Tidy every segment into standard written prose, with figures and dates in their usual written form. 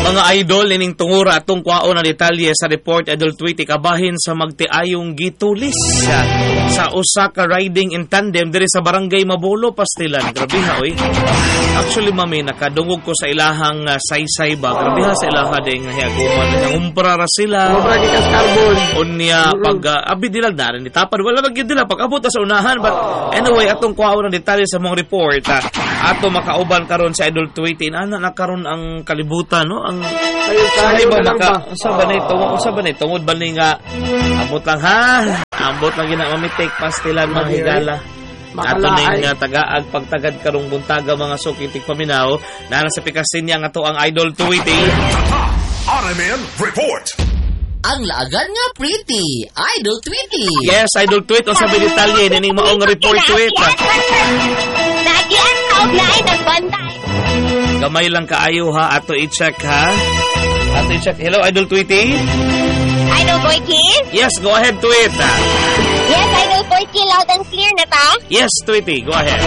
Mga idol, ining tungura atong kwaon na detalye sa report Idol Tweety kabahin sa magtiayong gitulis sa usa ka riding in tandem diri sa barangay Mabolo, Pastilan. Grabe ha, oy. Actually, mami, nakadungog ko sa ilahang saysay ba. Grabe ha sa ilaha ding hiaguman. Nangumpra ra sila. Unya, pag abi dilag na rin itapad. Wala magyud nila pag-abot sa unahan. But anyway, atong kwaon na detalye sa mong report. Ato makauban karon sa Idol Tweety. Ana na karon ang kalibutan, no? Ang sa banay tungod ba ni nga ambot lang ha, ambot lang gina mamitik pastilan mga higala ato ning tagaag pagtagad karong buntaga mga sukitik paminaw na sa pikasin niya nga to ang Idol Tweety. RMN report. Ang laagan nga pretty Idol Tweety. Yes, Idol Tweety sa detalye ning maong report tweet. Nagian ka og lain ang bantay. Gamay lang kaayo ha, ato i-check ha. Ato i-check. Hello, Idol Tweety? Idol Boyki? Yes, go ahead, Tweet. Yes, Idol Boyki, loud and clear na ta? Yes, Tweety, go ahead.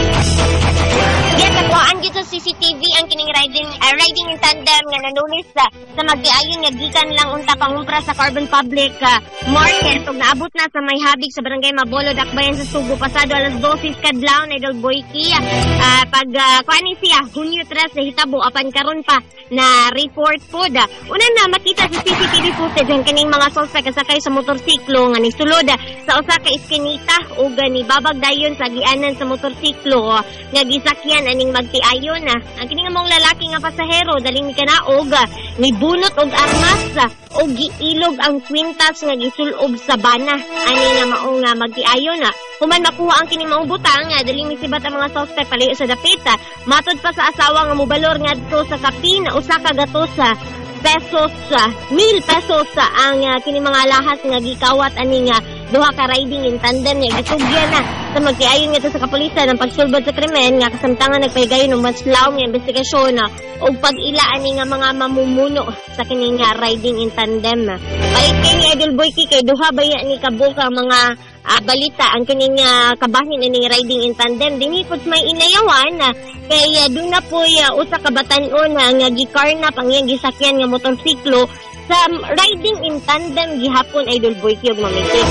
Yes, nakuhaan dito sa CCTV ang kining riding in tandem nga nanulis sa magtiayon nga gikan lang unta pangumpra sa Carbon Public Market ug naabot na sa may habig sa barangay Mabolo, Dakbayan sa Subo pasado alas 12 kadlaw na Idol Boyki. Pag kuani siya Hunyo 3 na hitabo apan karon pa na report pod. Una na makita sa CCTV footage ang kining mga suspect sakay sa motorsiklo nga nisulod sa usa ka iskinita ug ni babag dayon sa gianan sa motorsiklo nga gisakyan aning magtiayon na. Ang kining mong lalaki nga pasahero daling ni kanaog ni bunot og armas og giilog ang kwintas nga gisulob sa bana ani nga mao nga magtiayon na. Human makuha ang kining maong butang daling misibat ang mga suspect palayo sa dapit. Matod pa sa asawa nga mobalor ngadto sa kapin usa ka gatos pesos 1,000 pesos ang kini mga lahas nga gikawat ani nga duha ka riding in tandem nga gitugyan na sa magtiayon nga sa kapulisan ang pagsulbad sa krimen nga kasamtangan nagpahigayon ng mas laom nga investigasyon o pag-ila ani nga mga mamumuno sa kini nga riding in tandem. Balik kay ni Idol Boyki kay duha ba ni kabuka mga balita ang kining kabahin ining riding in tandem dinhi pud may inayawan kay doon na po usa ka batan-on nga gikarnap ang iyang gisakyan nga motorsiklo sa riding in tandem gihapon Idol Boyki ug mamitik.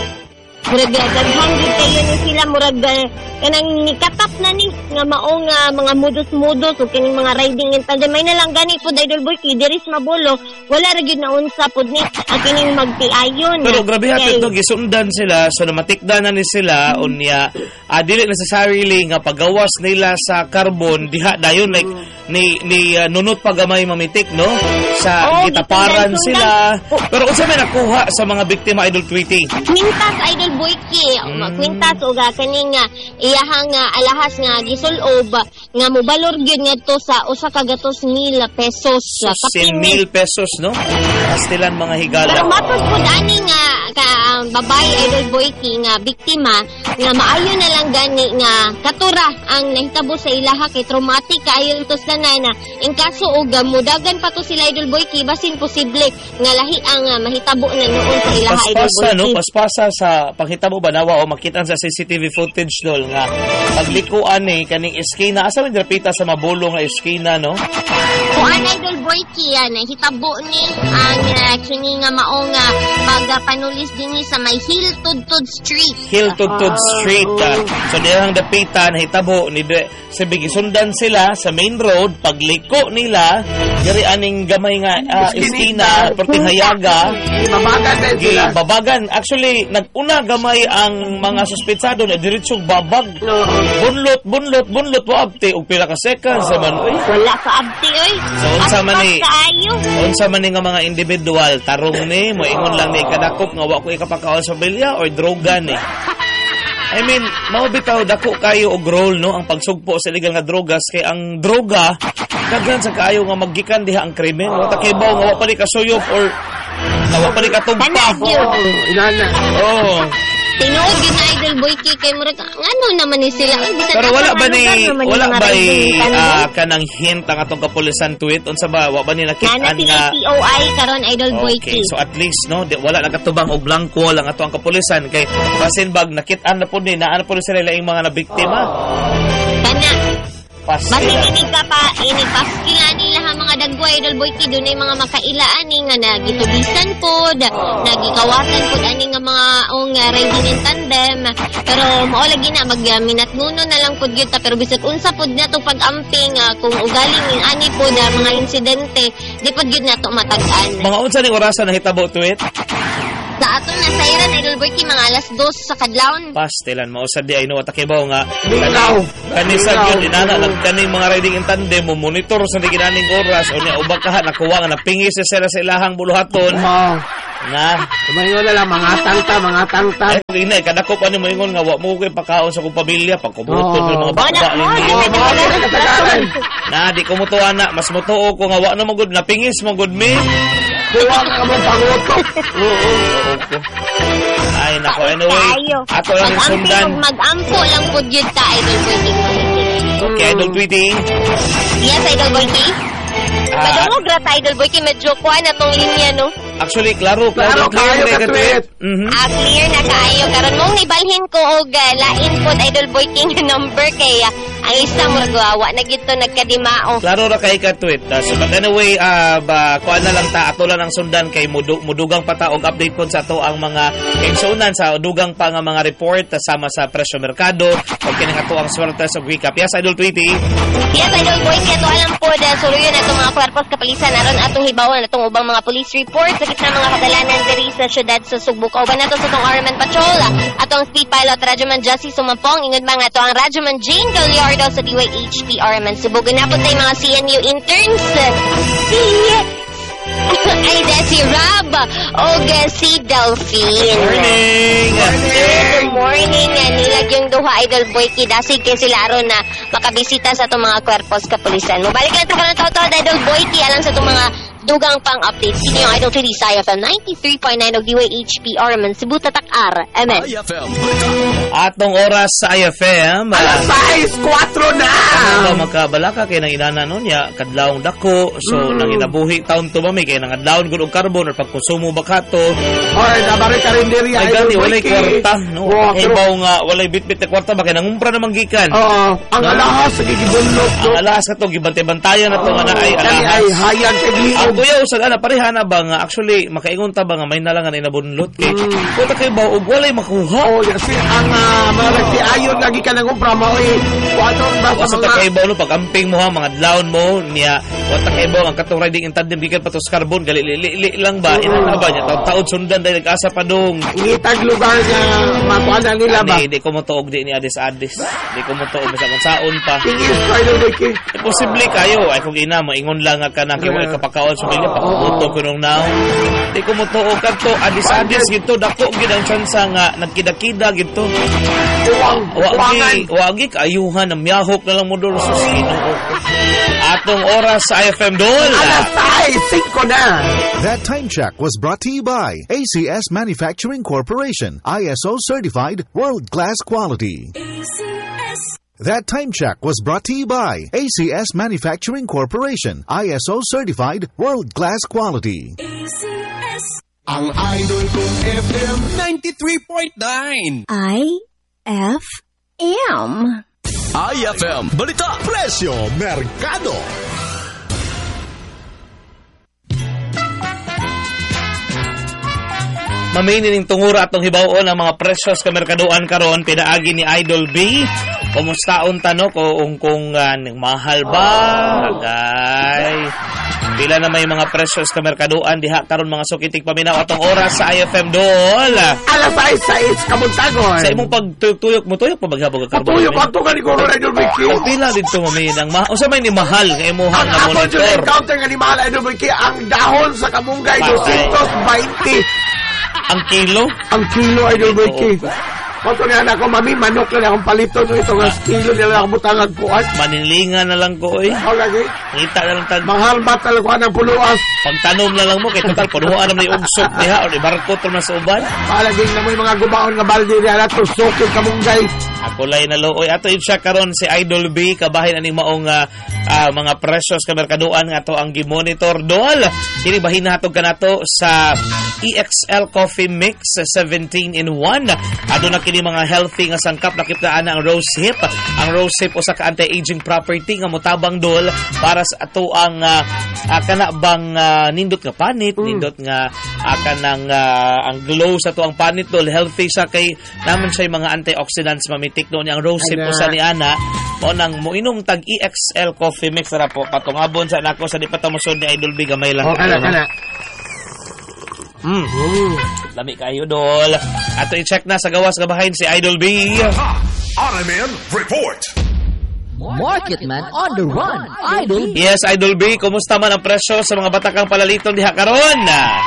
Murag daghan gid kayo ni sila murag kanang nikatap na ni nga mao nga mga modus-modus o kining mga riding in tandem may nalang gani pud Idol Boyki diri sa Mabolo wala ra gyud naunsa pud ni ang kining magtiayon. Pero grabe hatod no gisundan sila so namatikdan na ni sila unya dili necessarily nga pagawas nila sa carbon diha dayon like ni nunot pagamay mamitik no sa gitaparan sila. Pero unsa may nakuha sa mga biktima Idol Tweety? Kwintas Idol Boyki, kwintas o kaning iyahang alahas nga gisulob nga mobalor gyud ngadto sa usa ka gatos 1,000 pesos. 1,000 pesos no? Pastilan mga higala. Pero matod pud ani nga babae Idol Boyki nga biktima nga maayo na lang gani nga katura ang nahitabo sa ilaha kay traumatic kaayo tos na in kaso og mudagan pa to sila Idol Boyki basin posible nga lahi ang mahitabo na noon sa ilaha Idol Boyki. No? Paspasa sa paghitabo ba nawa o makita sa CCTV footage dol nga paglikuan ni kaning eskina asa man dirapita sa Mabolo nga eskina no? Kuan Idol Boyki hitabo ni ang kini nga mao nga pagpanulis dinhi sa may Hiltudtud Street. Hiltudtud Street. So dihang dapitan hitabo ni sabi gisundan sila sa main road pagliko nila diri aning gamay nga eskina pertinghayaga babagan actually naguna gamay ang mga suspetsado na diretsong babag bunlot wa abti og pila ka seconds man wala ka abti oy so unsa man ni nga mga individual tarong ni moingon lang ni kadakop nga wa ko ikapakaon sa bilya or droga ni I mean, mao bitaw dako kayo og role no ang pagsugpo sa illegal nga drogas kay ang droga daghan sa kaayo nga maggikan diha ang krimen. Wa ta kay baw nga wa pa ni kasuyop or wa pa ni katugpa. Inana. Oh. Tinuod gyud na Idol Boyki kay murag ngano naman ni sila. Pero wala ba kanang hint ang atong kapulisan tweet unsa ba wa ba ni nakit-an nga POI karon Idol Boyki. Okay, so at least no wala nakatubang og blanco lang ato ang kapulisan kay basin bag nakit-an na pud ni naa na pud sila laing mga nabiktima. Kana Paskila. Basinig ka pa, inipaskila nila ang mga Dagway Idol Boyki dunay mga makaila ani nga nagitubisan pod, nagikawasan pod ani nga mga riding in tandem. Pero mao lagi na magminat nuno na lang pod gyud ta, pero bisag unsa pod na to pag-amping kung ugaling ani pod mga insidente, di pod gyud nato matag-an. Mga unsa ning orasan na hitabo tuwit? Sa aton na sayran Idol Boyki mga alas 2 sa kadlawon. Pastilan mausad di ay no takibaw nga. Ikaw. Kanisa gyud inana lang kaning mga riding in tandem mo monitor sa ginaning oras o nya ubag ka nakuha nga napingis sa ilahang buluhaton. Na Mahingon na lang, mga tangta. ay ina kadako pa ni moingon nga wa mo koy pakaon sa kong pamilya pagkubuton ng mga bata na di ko mutuan na mas mutuo ko nga wa na magud napingis magud mi. Kuwang ka mong pangutok. Ay nako, anyway ato lang yung sundan. Mag-ampo lang po yun ta Idol Boyki. Okay, Idol Tweety. Yes, Idol Boyki. Padungog ra ta Idol Boyki, medyo kuha na tong linya no. Actually, klaro Klaro kayo ka tweet. Clear na kaayo karon mong nibalhin ko og lain pod Idol Boyki nga number kay ang isa mo gawa na gito nagkadimao. Klaro ra kay ka tweet. So but anyway, kuan na lang ta ato lang ang sundan kay mudugang pa ta og update pod sa ato ang mga kaigsunan sa dugang pa nga mga report sama sa presyo merkado ug kining ato ang swerte sa recap. Yes, Idol Tweety. Yes, Idol Boyki, ato alam pod suluyon atong mga kwarpos kapalisan aron atong hibawon atong ubang mga police report sa gitna mga kadalanan diri sa syudad sa Sugbo. Kauban nato sa atong Arman Patrol, atong speed pilot Radyoman Jussie Sumapong, ingod mga ato ang Radyoman Jane Gallardo sa DYHP Arman Cebu. Ganapod tay mga CNU interns. Ay, si Rob o si Delphine. Good morning. Nilag yung duha Idol Boyki. Dasig kay sila aron na makabisita sa itong mga kwerpos kapulisan. Mabalik lang ito ka ng tautod Idol Boyki alang sa itong mga dugang pang updates. Sino yung Idol 3D sa IFM 93.9 o DYHP Arman Cebu Tatak-Ar. Amen. Atong oras sa IFM. Alas 6:04 na. Ano magkabalaka kay nang inana nun ya kadlawong dako. So nang inabuhi taon to ba may kay nang adlawon gud og carbon or pagkonsumo bakato. Or nabari ka rin diri Ay gani walay kwarta no. Ibaw nga walay bitbit na kwarta ba kay nangumpra na manggikan. Oo, ang alahas sa gigibunlot. Ang alahas ka to gibante-bantayan na to nga na ay alahas. Ay hayag kay Ang kuya usag ana pareha na ba nga actually makaingon ta ba nga may nalangan inabunlot kay. Kuta kay ba og walay makuha. Oh, kasi ang mga ayon lagi ka nangumpra mo kuatong basta sa takaybaw no pag-amping mo ha mga adlawon mo niya wa takaybaw ang katong riding in tandem gikan pa to sa carbon gali lang ba ina ba niya taud sundan dahil nag-asa pa dong itag lugar nga makuha nila ba di ko mo tuog di ni adis di ko mo tuog sa kung saon pa tingis kayo diki posible kayo ay kung ina mo ingon lang ka na kay wala ka pakaon sa milya pakuto ko nung now di ko mo tuog kadto adis gito dako gid ang tsansa nga nagkida-kida gito wagi kaayuhan na miyahok na lang mo doon sa sino. Atong oras sa IFM doon. Alas 5 na. That time check was brought to you by ACS Manufacturing Corporation, ISO certified, world-class quality. That time check was brought to you by ACS Manufacturing Corporation, ISO certified, world-class quality. Ang idol kong FM 93.9 IFM. IFM Balita Presyo Merkado. Maminin tungura atong hibawon ang mga presyos ka merkadoan karon pinaagi ni Idol B. Kumustaon tano kung mahal ba? Agay. Pila na may mga presyos ka merkadoan diha karon mga sukitig paminaw atong oras sa IFM Dol. Alas 6 kamuntagon. Sa imong pagtuyok mo tuyok pa baghapon ka karbon. Tuyok ato ka ni Coronel Idol Vicky. Pila dito maminang usa may ni mahal kay imuhang Ang na ako monitor. yung encounter nga ni Mahal Idol Vicky, ang dahon sa kamunggay 220 Ang kilo? ang kilo Idol Vicky. Kato niya na ako, mami, manok na akong palito no ito nga kilo nila akong butangag kuat. Manilingan na lang ko eh. Ako lagi, Ngita na lang tag mahal ba talaga ng puluas? pagtanom na lang mo kay total punuan na may ugsok diha o ibarko to na sa uban. Palaging na mo yung mga gubaon nga balde niya na tusok yung kamunggay. Ako lay na looy ato i-check karon si Idol B kabahin aning maong mga presyos ka merkadoan nga to ang gi-monitor dol. Kini bahin nahatog kanato sa EXL Coffee Mix 17 in 1. Aduna kini mga healthy nga sangkap nakip na ana ang rose hip. Ang rose hip usa ka anti-aging property nga motabang dol para sa ato ang kana bang nindot nga panit, nindot nga kanang ang glow sa ato ang panit dol, healthy sa kay naman siya mga antioxidants mamitik doon ang rose hip usa ni ana. Mo nang moinom tag EXL coffee mix ra po patungabon sa nako sa di pa tamusod ni Idol B gamay lang. Kana. Lami kayo, Dol. Ato i-check na sa gawas gabahin si Idol B. RMN Report. Market man on the run. Idol B. Yes, Idol B. Kumusta man ang presyo sa mga batakang palaliton diha karon?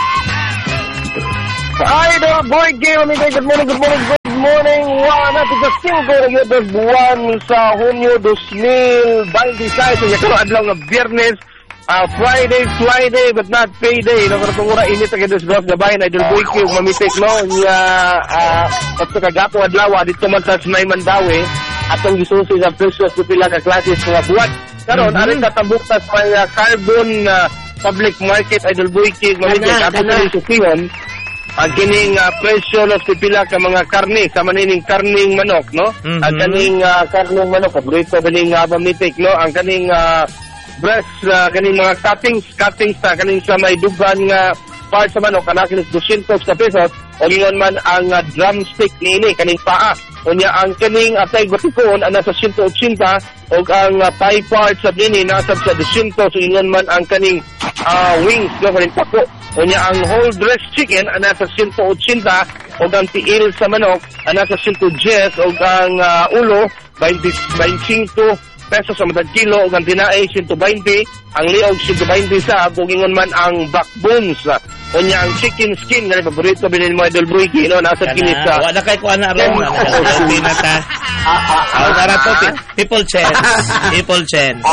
Idol Boy Game, good morning. Wala natin sa 5 na buwan sa Hunyo 2026. Sa karon adlaw nga Biyernes. Friday, but not payday. Nakaratungura init ang dos gabahin Idol Boy Q mamitik no niya at sa kagapong adlaw dito man sa Sunay Mandawi atong gisusi sa presyo sa pila ka klase nga buwan. Karon ari tatambok sa carbon public market Idol Boy Q mamitik ato sa susihon ang kining presyo sa pila ka mga karne sa manining karning manok no. Ang kaning karning manok paborito bining mamitik no ang kaning breast kaning mga cuttings na kaning sa may dugan nga part sa manok kana kinis 200 ka pesos o ingon man ang drumstick niini kaning paa unya ang kaning atay batikon ana sa 180 og ang thigh part sa dinhi nasa sa 200 so ingon man ang kaning wings no kaning pako unya ang whole dressed chicken ana sa 180 og ang tiil sa manok ana sa 110 og ang ulo 25 pesos sa matag kilo ug ang dinaay 120 ang liog 120 sa ug ingon man ang backbones unya ang chicken skin nga paborito binili mo Idol Boyki no nasa kinis sa wala kay kuan na ron na ta para to people chance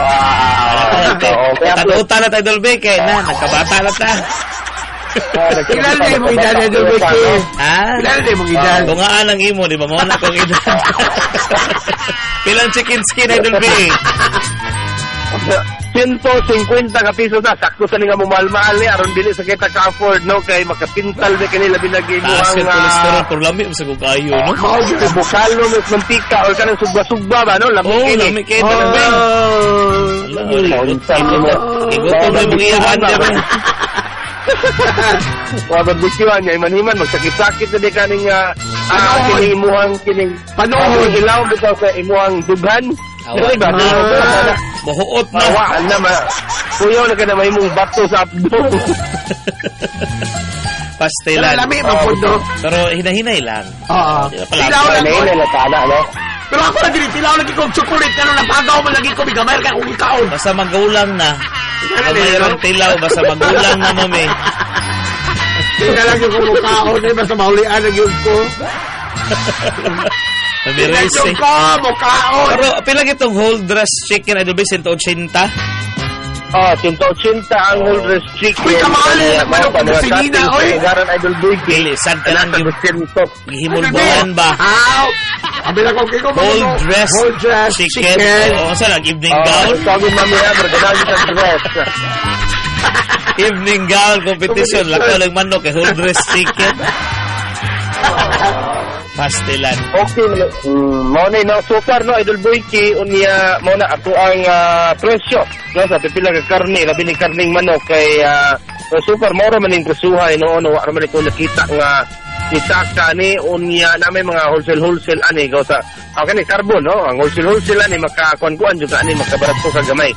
tagutan na Idol Boyki na nagkabata na ta. Kilala din mo edad Idol Boyki. Kilala din mo edad. Tungaan ang imo di ba mo na kong edad. Pilang chicken skin Idol B? 150 ka piso na sakto sa nga mahal ni aron dili sa kita ka afford no kay makapintal na kanila binagay mo ang cholesterol por lami sa kukayo no. Mao gyud bukalo ng mantika or kanang sugba baba no lami kini Idol B. Igutom na mga iyan diyan. Wabagbukiwan niya, iman-iman, magsakit-sakit na di kaning kining imuhang kining panohon. Ilaw bitaw sa imuhang dughan. Diba? Buhuot na. Awaan na, kuyaw na ka na may mong bato sa abdo. Pastelan. Lami, mapundo. Pero hinahinay lang. Oo. Ilaw na tana, no? Pero ako lagi rin, tilaw lagi kong chocolate. Ano, napagaw mo lagi ko, bigamay ka kung ikaon. Basta magulang na. Mayroong tilaw, basta magulang na mami. Hindi na lang yung kumukaon eh, basta mahulian ang yun ko. Nabirese. Yung ko, mukaon. Pero pila itong whole dress chicken, Idol B, 180? 180 ang whole dress chicken. Uy, kamali naman ako na sinina, oy. Garan Idol Boyki. Pili, sad ka lang gihimulbuhan ba? Abi na kong kiko whole dress chicken. O, saan ang evening gown? Tawagin mamaya, berganaan sa dress. Evening gown competition. Lako lang manok eh, whole dress chicken. Pastelan. Okay, mauna no, so far no, Idol Boyki, unya, mauna ato ang presyo. No, sa pipila ka karne, labi ni karning manok, kay so far, maura man yung presyuhay, no, wala man ito nakita nga itaka ni unya namin mga wholesale ani gaw sa ni carbon no ang wholesale ani makakuan-kuan juga ani makabarat ko sa gamay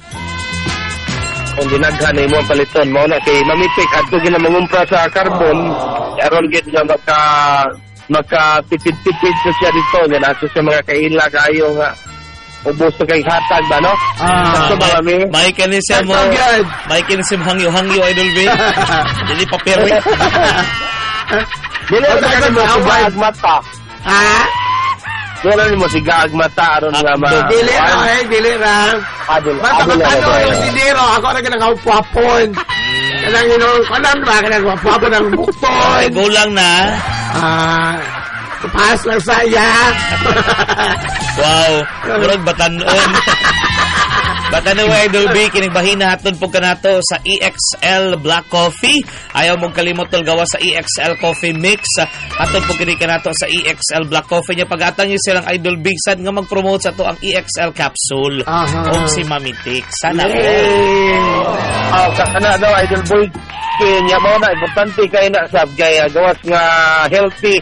kung dinaghan mo ang paliton mao na kay mamitik adto gina mangumpra sa carbon aron gid nga makatipid-tipid sa siya dito nga nasa sa mga kaila kayo nga ubos na kay hatag ba no so ba kami may kanisya hangyo Idol B dili papel dili na mo sigaag mata dili mo sigaag mata aron nga dili ra basta matano yung siniro ako na ginagawapon kanang kanan ba ginagawapon ang bukton gulang na pass lang saya wow murag batanon But anyway, Idol B, kinigbahin na hatod po ka nato sa EXL Black Coffee. Ayaw mong kalimot tol gawa sa EXL Coffee Mix. Hatod po kini ka nato sa EXL Black Coffee niya. Pagatang nyo silang Idol B, sad nga mag-promote sa to ang EXL Capsule. O si Mami Tik. Sana. Kana daw, Idol Boy. Kaya mo na, importante kayo na sab. Kaya gawas nga healthy.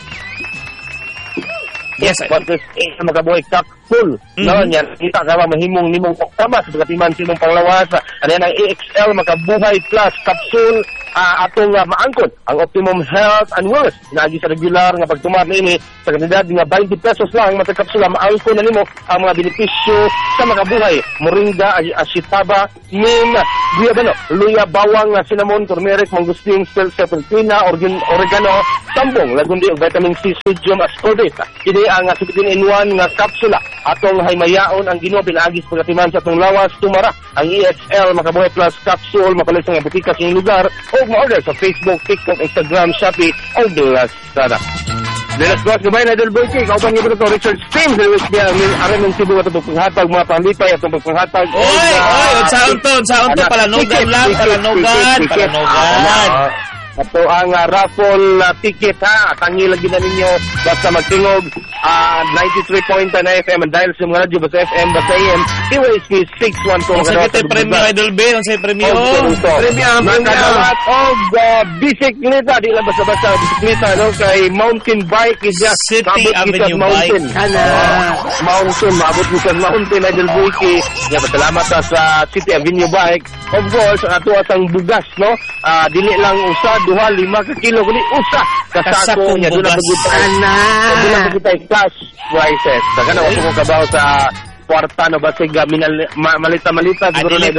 Yes, makabuhay capsule. No, yan kita ka mahimong nimong oktaba sa katiman sinong panglawas. Ano yan ang EXL Makabuhay Plus capsule atong maangkon ang optimum health and wellness. Nagi sa regular nga pagtumar niini sa kanidad nga 20 pesos lang matag kapsula maangkon na nimo ang mga benepisyo sa makabuhay. Moringa, ashitaba, neem, guayabano, luya, bawang, cinnamon, turmeric, mangustin, serpentina, oregano, tambong, lagundi og vitamin C, sodium ascorbate. Kini ang 17-in-1 nga kapsula atong haymayaon ang Ginoo pinaagis pagatiman sa atong lawas tumara ang EXL Makabuhay Plus capsule mapalit sa butika sa inyong lugar o ma-order sa Facebook, TikTok, Instagram, Shopee o Lazada. Let's go gabay na Idol Boy K. Kauban niyo ito Richard Steam sa USBA aram ng Cebu at pagpanghatag mga panlipay at pagpanghatag sa unto palanogan lang palanogan ato ang raffle ticket ha. Tangi lagi na ninyo basta magtingog 93.9 FM and dial sa mga radyo basta FM basta AM PWSP 612. Ang sakit premium Idol B. Ang sakit premium nakadawat og bisikleta di lang basta bisikleta no kay mountain bike is just City Avenue Bike mountain maabot mo sa mountain Idol Buiki ya pasalamat sa City Avenue Bike of course ato atang bugas no dili lang usa 2-5 ka kilo kundi usa kasako nya dula pagutan na dula pagutay cash prices kana ako ko kabaw sa kwarta no basig malita siguro na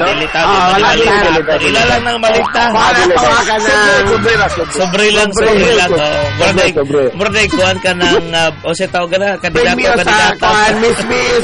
ila lang ng malita sobre lang murday kuan ka ng o siya tawag na kandidato miss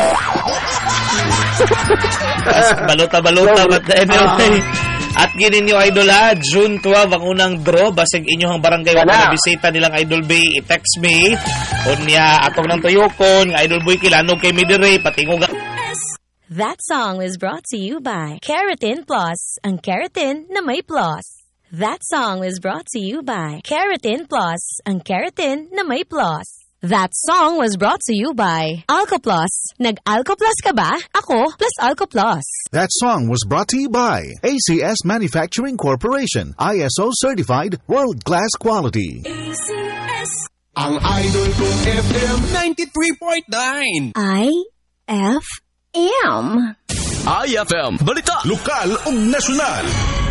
balota but anyway. At ginin nyo, Idol, June 12, ang unang draw. Basig inyong barangay na bisita nilang Idol B, i-text me. Unya, atong nang tuyokon, Idol Boy, kilanog kay Midire, patingog. That song was brought to you by Keratin Plus, ang keratin na may plus. That song was brought to you by Keratin Plus, ang keratin na may plus. That song was brought to you by Alco Plus. Nag-Alco Plus ka ba? Ako plus Alco Plus. That song was brought to you by ACS Manufacturing Corporation, ISO certified world-class quality. ACS. Ang Idol kong FM 93.9. IFM. IFM Balita. Lokal ug nasyonal.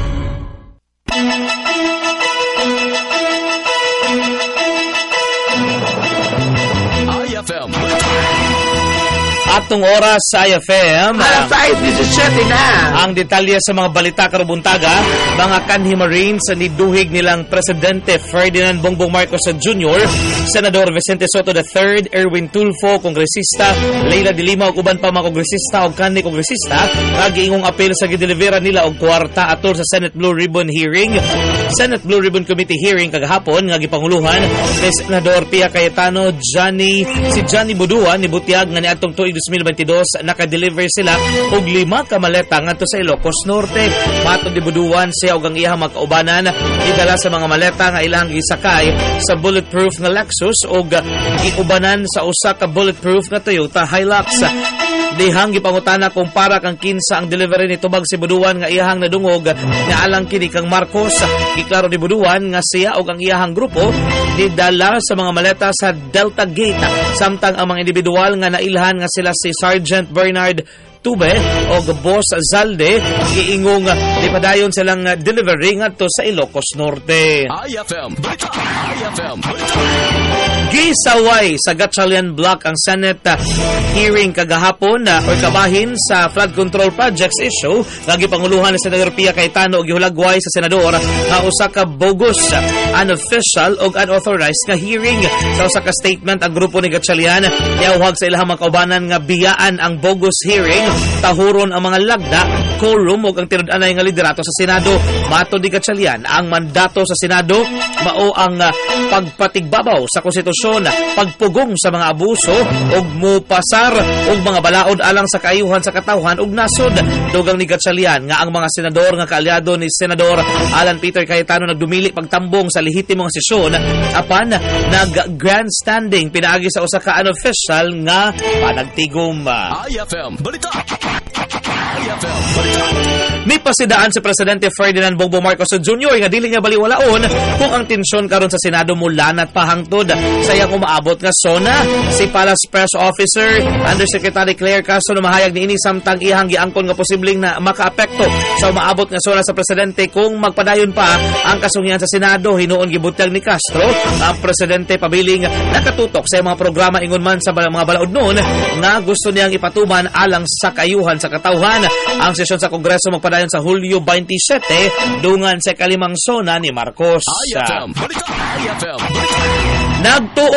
IFM. Atong oras sa IFM. Alas 6:17 na. Ang detalye sa mga balita karubuntaga, mga kanhi Marines ni duhig nilang Presidente Ferdinand Bongbong Marcos Jr., Senador Vicente Soto III, Erwin Tulfo, Kongresista, Leila de Lima ug uban pa mga kongresista ug kanhi kongresista nag-iingong apel sa gidelibera nila og kwarta atol sa Senate Blue Ribbon hearing. Senate Blue Ribbon Committee hearing kagahapon nga gipanguluhan ni Senador Pia Cayetano, si Johnny Buduan ni Butiag nga niadtong tuig 2022 naka-deliver sila og 5 ka maleta ngadto sa Ilocos Norte. Matod ni Buduan siya og ang iyang magkaubanan idala sa mga maleta nga ilang gisakay sa bulletproof nga Lexus og iubanan sa usa ka bulletproof nga Toyota Hilux. Dihang gipangutana kung para kang kinsa ang delivery ni tubag si Buduan nga iyahang nadungog nga alang kini kang Marcos. Giklaro ni Buduan nga siya og ang iyahang grupo didala sa mga maleta sa Delta Gate samtang ang mga individual nga nailhan nga sila si Sergeant Bernard Tube o Boss Zalde giingong dipadayon silang delivery ngadto sa Ilocos Norte. IFM. Gisaway sa Gatchalian Block ang Senate hearing kagahapon o kabahin sa flood control projects issue nga gipanguluhan ni Senador Pia Cayetano og gihulagway sa senador nga usa ka bogus, unofficial ug unauthorized nga hearing. Sa usa ka statement ang grupo ni Gatchalian niauhag sa ilahang mga kaubanan nga biyaan ang bogus hearing tahuron ang mga lagda, quorum ug ang tinud-anay nga liderato sa Senado. Matod ni Gatchalian, ang mandato sa Senado mao ang pagpatigbabaw sa konstitusyon, pagpugong sa mga abuso ug mupasar og mga balaod alang sa kaayuhan sa katawhan ug nasod. Dugang ni Gatchalian nga ang mga senador nga kaalyado ni Senador Alan Peter Cayetano nagdumili pagtambong sa lehitimong sesyon apan nag-grandstanding pinaagi sa usa ka unofficial nga panagtigom. IFM Balita. IFM Balita. May pasidaan si Presidente Ferdinand Bongbong Marcos Jr. nga dili niya baliwalaon kung ang tensyon karon sa Senado mulanat pahangtod sa iyang umaabot nga sona. Si Palace Press Officer Undersecretary Claire Castro mahayag niini samtang ihang giangkon nga posibleng na makaapekto sa umaabot nga sona sa presidente kung magpadayon pa ang kasungian sa Senado. Hinuon gibutang ni Castro ang presidente pabiling nakatutok sa mga programa ingon man sa mga balaod noon nga gusto niyang ipatuman alang sa kayuhan sa katawhan. Ang sesyon sa Kongreso magpadayon sa Hulyo 27 dungan sa kalimang sona ni Marcos. IFM Balita. IFM Balita. Nagtuo